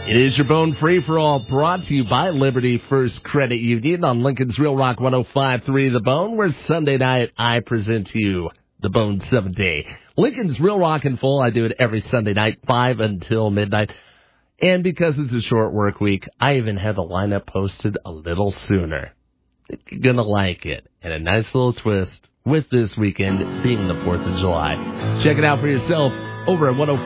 It is your Bone Free for All, brought to you by Liberty First Credit Union on Lincoln's Real Rock 105.3 The Bone, where Sunday night I present to you the Bone 7-Day. Lincoln's Real Rock and Full, I do it every Sunday night, 5 until midnight. And because it's a short work week, I even had the lineup posted a little sooner. You're going to like it. And a nice little twist with this weekend being the 4th of July. Check it out for yourself over at 105.